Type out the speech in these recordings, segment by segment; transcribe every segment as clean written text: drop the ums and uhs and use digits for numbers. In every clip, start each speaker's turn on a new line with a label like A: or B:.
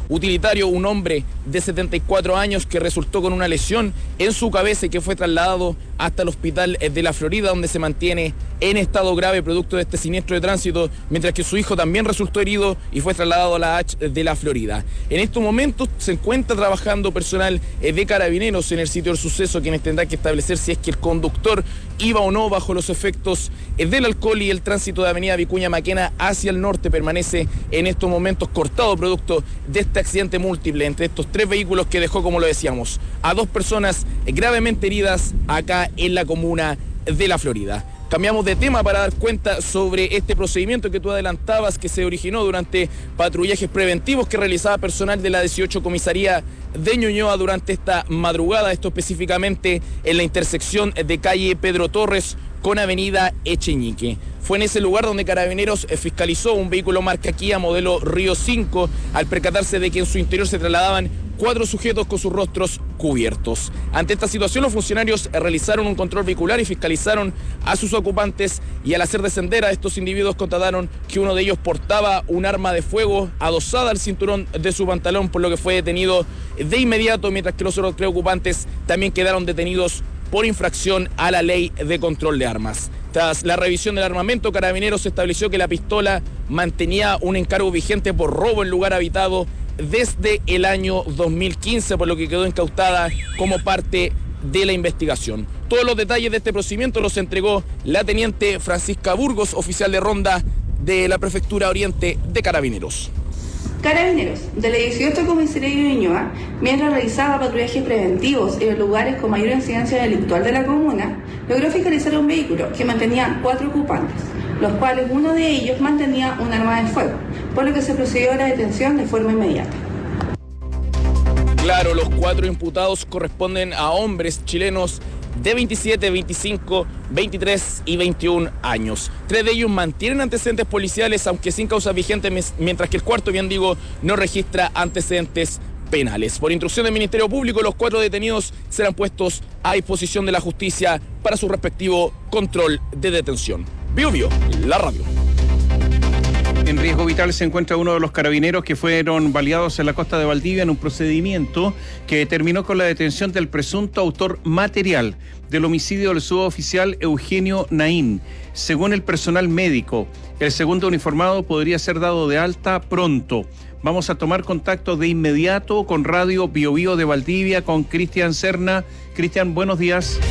A: utilitario, un hombre de 74 años que resultó con una lesión en su cabeza y que fue trasladado hasta el hospital de la Florida, donde se mantiene en estado grave producto de este siniestro de tránsito, mientras que su hijo también resultó herido y fue trasladado a la H de la Florida. En estos momentos se encuentra trabajando personal de Carabineros en el sitio del suceso, quienes tendrán que establecer si es que el conductor iba o no bajo los efectos del alcohol, y el tránsito de avenida Vicuña Maquena hacia el norte permanece en estos momentos cortado producto de este accidente múltiple entre estos tres vehículos que dejó, como lo decíamos, a 2 personas gravemente heridas acá en la comuna de la Florida. Cambiamos de tema para dar cuenta sobre este procedimiento que tú adelantabas, que se originó durante patrullajes preventivos que realizaba personal de la 18 Comisaría de Ñuñoa durante esta madrugada, esto específicamente en la intersección de calle Pedro Torres con avenida Echeñique. Fue en ese lugar donde Carabineros fiscalizó un vehículo marca Kia modelo Río 5 al percatarse de que en su interior se trasladaban 4 sujetos con sus rostros cubiertos. Ante esta situación, los funcionarios realizaron un control vehicular y fiscalizaron a sus ocupantes, y al hacer descender a estos individuos constataron que uno de ellos portaba un arma de fuego adosada al cinturón de su pantalón, por lo que fue detenido de inmediato, mientras que los otros 3 ocupantes también quedaron detenidos por infracción a la ley de control de armas. Tras la revisión del armamento, Carabineros estableció que la pistola mantenía un encargo vigente por robo en lugar habitado desde el año 2015, por lo que quedó incautada como parte de la investigación. Todos los detalles de este procedimiento los entregó la teniente Francisca Burgos, oficial de ronda de la Prefectura Oriente de Carabineros.
B: Carabineros, de la 18 Comisaría de Ñuñoa, mientras realizaba patrullajes preventivos en los lugares con mayor incidencia delictual de la comuna, logró fiscalizar un vehículo que mantenía 4 ocupantes, los cuales uno de ellos mantenía un arma de fuego, por lo que se procedió a la detención de forma inmediata.
A: Claro, los 4 imputados corresponden a hombres chilenos de 27, 25, 23 y 21 años. 3 de ellos mantienen antecedentes policiales, aunque sin causas vigentes, mientras que el cuarto, bien digo, no registra antecedentes penales. Por instrucción del Ministerio Público, los 4 detenidos serán puestos a disposición de la justicia para su respectivo control de detención. Bio Bio, la radio.
C: En riesgo vital se encuentra uno de los carabineros que fueron baleados en la costa de Valdivia en un procedimiento que terminó con la detención del presunto autor material del homicidio del suboficial Eugenio Naín. Según el personal médico, el segundo uniformado podría ser dado de alta pronto. Vamos a tomar contacto de inmediato con Radio Bio Bio de Valdivia, con Cristian Serna. Cristian, buenos días.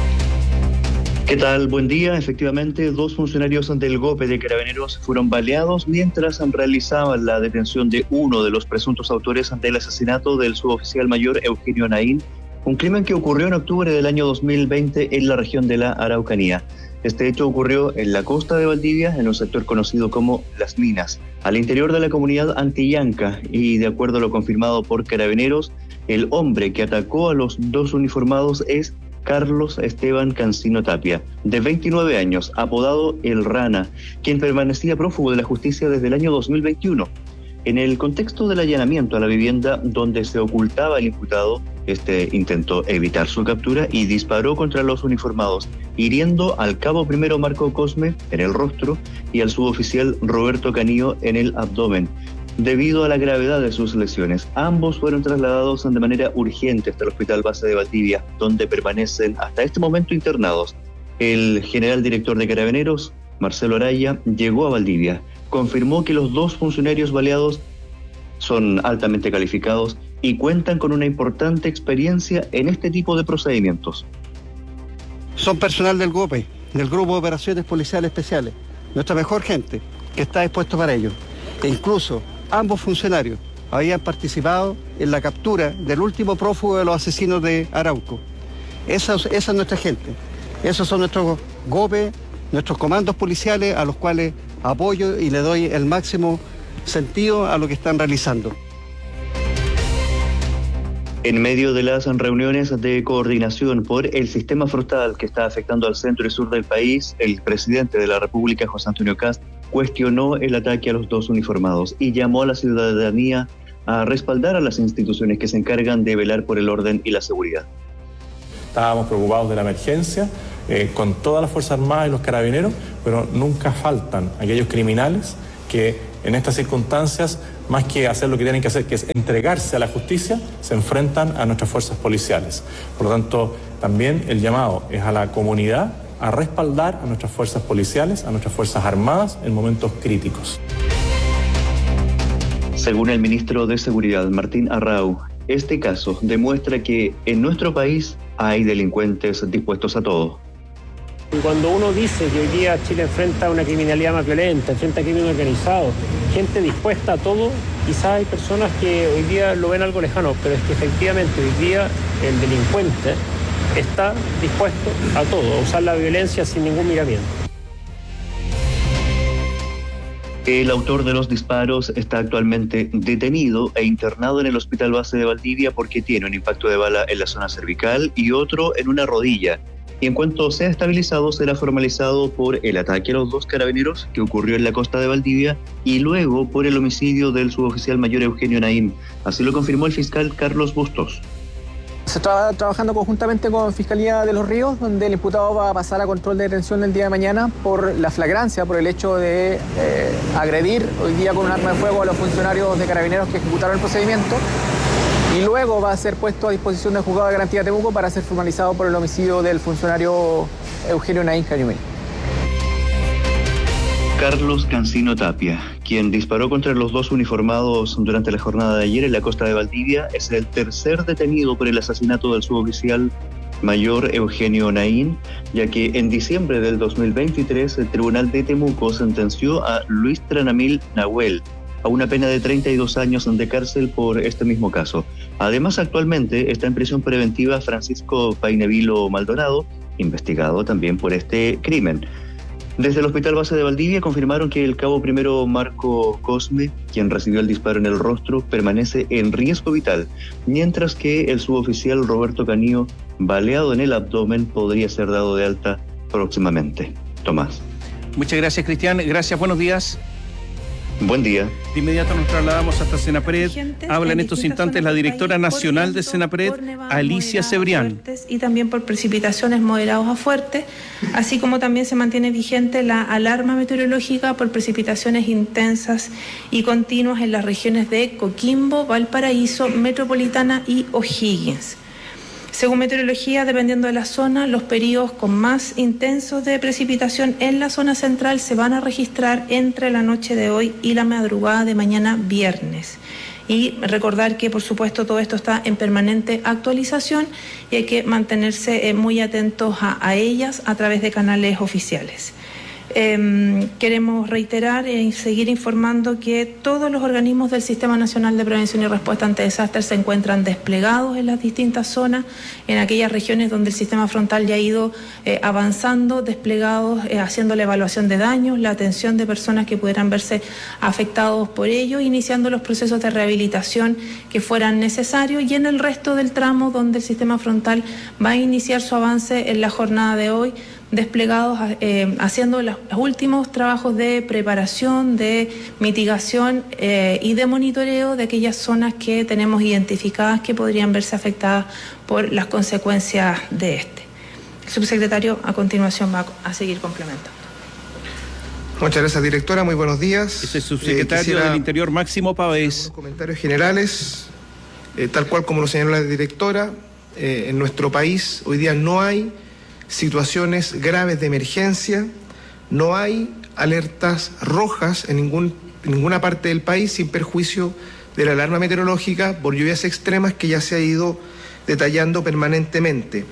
D: ¿Qué tal? Buen día. Efectivamente, 2 funcionarios del GOPE de Carabineros fueron baleados mientras realizaban la detención de uno de los presuntos autores del asesinato del suboficial mayor Eugenio Naín, un crimen que ocurrió en octubre del año 2020 en la región de la Araucanía. Este hecho ocurrió en la costa de Valdivia, en un sector conocido como Las Minas, al interior de la comunidad Antillanca, y de acuerdo a lo confirmado por Carabineros, el hombre que atacó a los 2 uniformados es Carlos Esteban Cancino Tapia, de 29 años, apodado El Rana, quien permanecía prófugo de la justicia desde el año 2021. En el contexto del allanamiento a la vivienda donde se ocultaba el imputado, este intentó evitar su captura y disparó contra los uniformados, hiriendo al cabo primero Marco Cosme en el rostro y al suboficial Roberto Canillo en el abdomen. Debido a la gravedad de sus lesiones, ambos fueron trasladados de manera urgente hasta el Hospital Base de Valdivia, donde permanecen hasta este momento internados. El general director de Carabineros, Marcelo Araya, llegó a Valdivia. Confirmó que los 2 funcionarios baleados son altamente calificados y cuentan con una importante experiencia en este tipo de procedimientos.
E: Son personal del GOPE, del Grupo de Operaciones Policiales Especiales, nuestra mejor gente, que está dispuesto para ello. E incluso ambos funcionarios habían participado en la captura del último prófugo de los asesinos de Arauco. Esa es nuestra gente. Esos son nuestros GOPE, nuestros comandos policiales, a los cuales apoyo y le doy el máximo sentido a lo que están realizando.
D: En medio de las reuniones de coordinación por el sistema forestal que está afectando al centro y sur del país, el presidente de la República, José Antonio Kast, cuestionó el ataque a los 2 uniformados y llamó a la ciudadanía a respaldar a las instituciones que se encargan de velar por el orden y la seguridad.
F: Estábamos preocupados de la emergencia, con todas las Fuerzas Armadas y los Carabineros, pero nunca faltan aquellos criminales que en estas circunstancias, más que hacer lo que tienen que hacer, que es entregarse a la justicia, se enfrentan a nuestras fuerzas policiales. Por lo tanto, también el llamado es a la comunidad a respaldar a nuestras fuerzas policiales, a nuestras fuerzas armadas en momentos críticos.
D: Según el ministro de Seguridad, Martín Arrau, este caso demuestra que en nuestro país hay delincuentes dispuestos a todo.
G: Cuando uno dice que hoy día Chile enfrenta una criminalidad más violenta, enfrenta crimen organizado, gente dispuesta a todo, quizás hay personas que hoy día lo ven algo lejano, pero es que efectivamente hoy día el delincuente está dispuesto a todo, a usar la violencia sin ningún miramiento.
D: El autor de los disparos está actualmente detenido e internado en el Hospital Base de Valdivia porque tiene un impacto de bala en la zona cervical y otro en una rodilla. Y en cuanto sea estabilizado, será formalizado por el ataque a los 2 carabineros que ocurrió en la costa de Valdivia y luego por el homicidio del suboficial mayor Eugenio Naín. Así lo confirmó el fiscal Carlos Bustos.
H: Se está trabajando conjuntamente con Fiscalía de los Ríos, donde el imputado va a pasar a control de detención el día de mañana por la flagrancia, por el hecho de agredir hoy día con un arma de fuego a los funcionarios de carabineros que ejecutaron el procedimiento. Y luego va a ser puesto a disposición del Juzgado de Garantía de Temuco para ser formalizado por el homicidio del funcionario Eugenio Naín Cañumil.
D: Carlos Cancino Tapia, quien disparó contra los 2 uniformados durante la jornada de ayer en la costa de Valdivia, es el tercer detenido por el asesinato del suboficial mayor Eugenio Naín, ya que en diciembre del 2023 el Tribunal de Temuco sentenció a Luis Tranamil Nahuel a una pena de 32 años de cárcel por este mismo caso. Además, actualmente está en prisión preventiva Francisco Painevilo Maldonado, investigado también por este crimen. Desde el Hospital Base de Valdivia confirmaron que el cabo primero Marco Cosme, quien recibió el disparo en el rostro, permanece en riesgo vital, mientras que el suboficial Roberto Canillo, baleado en el abdomen, podría ser dado de alta próximamente. Tomás.
C: Muchas gracias, Cristian. Gracias, buenos días.
D: Buen día.
C: De inmediato nos trasladamos hasta Senapred. Habla en estos instantes la directora nacional de Senapred, Alicia Cebrián.
I: Y también por precipitaciones moderados a fuertes, así como también se mantiene vigente la alarma meteorológica por precipitaciones intensas y continuas en las regiones de Coquimbo, Valparaíso, Metropolitana y O'Higgins. Según meteorología, dependiendo de la zona, los periodos con más intensos de precipitación en la zona central se van a registrar entre la noche de hoy y la madrugada de mañana viernes. Y recordar que, por supuesto, todo esto está en permanente actualización y hay que mantenerse muy atentos a ellas a través de canales oficiales. Queremos reiterar y seguir informando que todos los organismos del Sistema Nacional de Prevención y Respuesta ante Desastres se encuentran desplegados en las distintas zonas, en aquellas regiones donde el sistema frontal ya ha ido avanzando, desplegados, haciendo la evaluación de daños, la atención de personas que pudieran verse afectados por ello, iniciando los procesos de rehabilitación que fueran necesarios, y en el resto del tramo donde el sistema frontal va a iniciar su avance en la jornada de hoy, desplegados haciendo los últimos trabajos de preparación, de mitigación y de monitoreo de aquellas zonas que tenemos identificadas que podrían verse afectadas por las consecuencias de este. El subsecretario a continuación va a seguir complementando.
J: Muchas gracias, directora. Muy buenos días.
C: Es el subsecretario del Interior, Máximo Pavés.
J: Comentarios generales, tal cual como lo señaló la directora, en nuestro país hoy día no hay situaciones graves de emergencia, no hay alertas rojas en ninguna parte del país, sin perjuicio de la alarma meteorológica por lluvias extremas que ya se ha ido detallando permanentemente.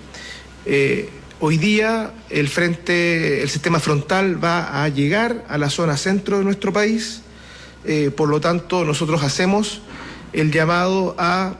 J: Hoy día el sistema frontal va a llegar a la zona centro de nuestro país, por lo tanto nosotros hacemos el llamado a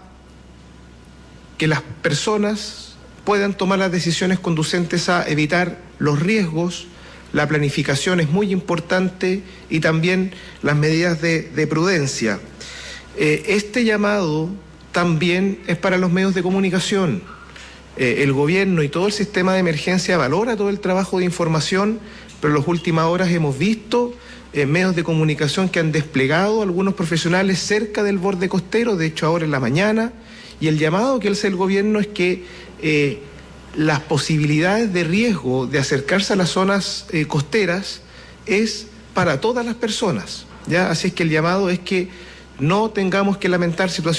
J: que las personas puedan tomar las decisiones conducentes a evitar los riesgos. La planificación es muy importante y también las medidas de prudencia. Este llamado también es para los medios de comunicación. El gobierno y todo el sistema de emergencia valora todo el trabajo de información, pero en las últimas horas hemos visto medios de comunicación que han desplegado algunos profesionales cerca del borde costero, de hecho ahora en la mañana, y el llamado que hace el gobierno es que las posibilidades de riesgo de acercarse a las zonas costeras es para todas las personas. ¿ya? Así es que el llamado es que no tengamos que lamentar situaciones